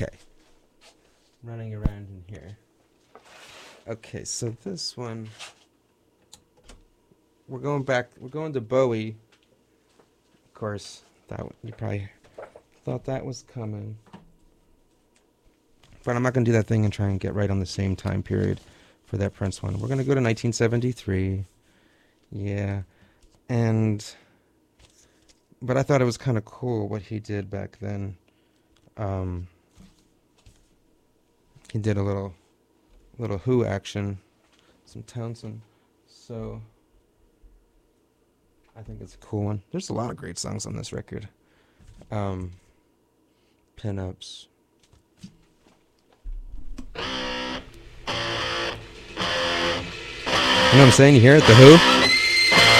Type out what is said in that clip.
Okay. Running around in here. Okay, so this one, we're going to Bowie. Of course, you probably thought that was coming. But I'm not going to do that thing and try and get right on the same time period for that Prince one. We're going to go to 1973. Yeah. But I thought it was kind of cool what he did back then. He did a little Who action, some Townsend. So I think it's a cool one. There's a lot of great songs on this record. Pinups. You know what I'm saying? You hear it? The Who?